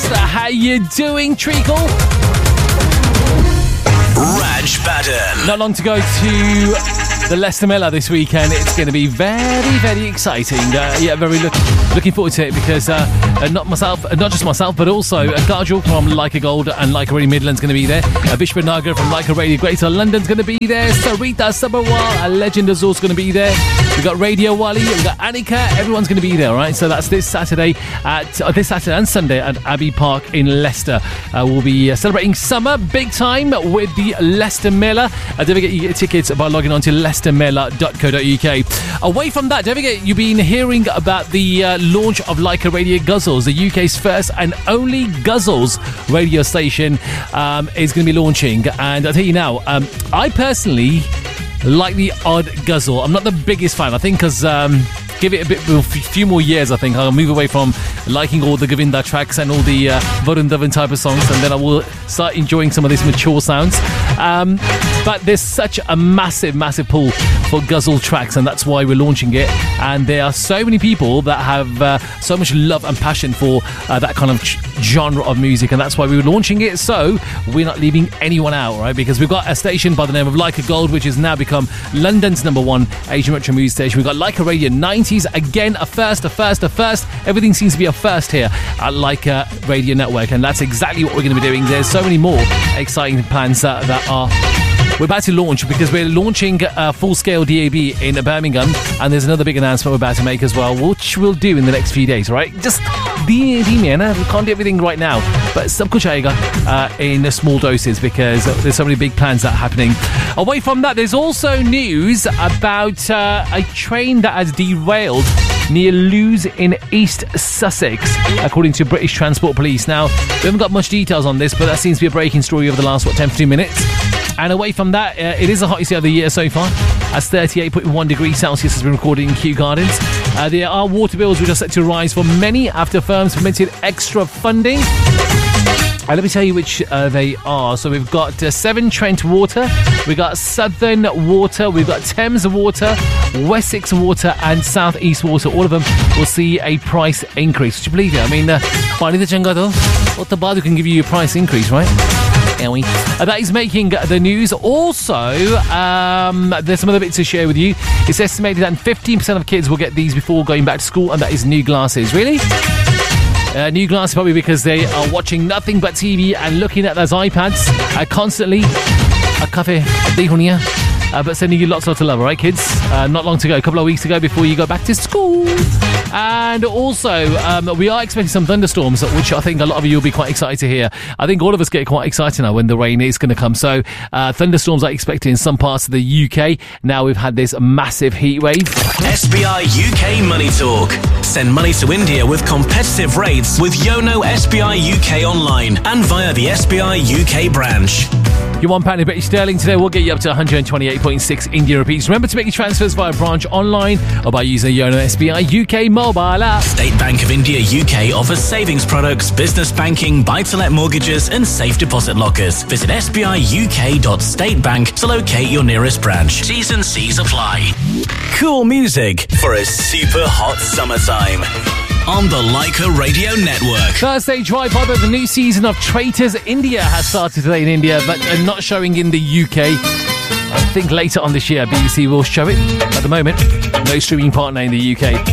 How you doing, Treacle? Raj Baden. Not long to go to the Leicester Mela this weekend. It's going to be very, very exciting. Very looking forward to it because not just myself, but also Garjul from Leica Gold and Leica Radio Midland's going to be there. Vishwa Nagar from Leica Radio Greater London's going to be there. Sarita Sabharwal, a legend, is also going to be there. We've got Radio Wali, we've got Annika. Everyone's going to be there, all right? So that's this Saturday and Sunday at Abbey Park in Leicester. We'll be celebrating summer big time with the Leicester Mela. Don't forget you get tickets by logging on to leicestermela.co.uk. Away from that, don't forget you've been hearing about the launch of Leica Radio Guzzles, the UK's first and only Guzzles radio station is going to be launching. And I'll tell you now, I personally like the odd guzzle. I'm not the biggest fan. I think because give it a few more years, I think I'll move away from liking all the Govinda tracks and all the Varun Dhawan type of songs, and then I will start enjoying some of these mature sounds. But there's such a massive pull for guzzle tracks, and that's why we're launching it. And there are so many people that have so much love and passion for that kind of genre of music, and that's why we were launching it. So we're not leaving anyone out, right? Because we've got a station by the name of Leica Gold, which has now become London's #1 Asian retro music station. We've got Leica Radio 90s, again a first. Everything seems to be a first here at Leica Radio Network, and that's exactly what we're going to be doing. There's so many more exciting plans that we're about to launch, because we're launching full-scale DAB in Birmingham, and there's another big announcement we're about to make as well, which we'll do in the next few days, right? Just we can't do everything right now, but sab kuch aayega in small doses, because there's so many big plans that are happening. Away from that, there's also news about a train that has derailed near Lewes in East Sussex, according to British Transport Police. Now, we haven't got much details on this, but that seems to be a breaking story over the last 10-15 minutes. And away from that, it is the hottest day of the year so far, as 38.1 degrees Celsius has been recorded in Kew Gardens. There are water bills which are set to rise for many after firms permitted extra funding. Let me tell you which they are. So we've got Severn Trent Water, we've got Southern Water, we've got Thames Water, Wessex Water and South East Water. All of them will see a price increase. Would you believe it? I mean, pani to changa to, what the badu can give you a price increase, right? That is making the news. Also, there's some other bits to share with you. It's estimated that 15% of kids will get these before going back to school, and that is new glasses. Really? New glasses, probably because they are watching nothing but TV and looking at those iPads constantly. A cafe, but sending you lots of love, all right, kids? Not long to go, a couple of weeks to go before you go back to school. And also, we are expecting some thunderstorms, which I think a lot of you will be quite excited to hear. I think all of us get quite excited now when the rain is going to come. So, thunderstorms are expected in some parts of the UK. Now we've had this massive heat wave. SBI UK Money Talk. Send money to India with competitive rates with Yono SBI UK online and via the SBI UK branch. Your £1 in British sterling today will get you up to 128.6 Indian rupees. Remember to make your transfers via branch online or by using the Yono SBI UK mobile app. State Bank of India UK offers savings products, business banking, buy-to-let mortgages and safe deposit lockers. Visit sbiuk.statebank to locate your nearest branch. T's and C's apply. Cool music for a super hot summertime. On the Leica Radio Network. Thursday Drive By, the new season of Traitors India has started today in India, but not showing in the UK. I think later on this year BBC will show it. At the moment, no streaming partner in the UK.